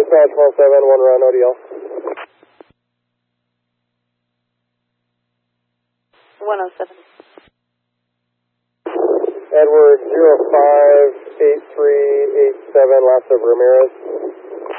Dispatch 17, 1 round ODL. 107. Edward 058387, last of Ramirez.